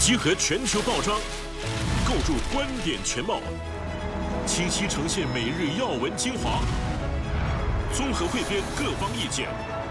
集合全球报章，构筑观点全貌，清晰呈现每日要闻精华，综合汇编各方意见。